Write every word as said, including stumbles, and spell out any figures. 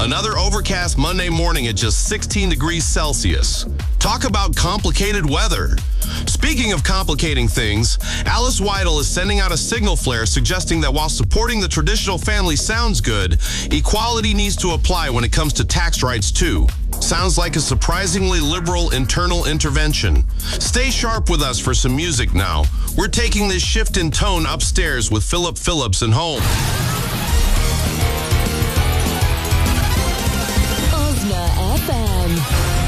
Another overcast Monday morning at just sixteen degrees Celsius. Talk about complicated weather. Speaking of complicating things, Alice Weidel is sending out a signal flare suggesting that while supporting the traditional family sounds good, equality needs to apply when it comes to tax rights too. Sounds like a surprisingly liberal internal intervention. Stay sharp with us for some music now. We're taking this shift in tone upstairs with Philip Phillips and Home.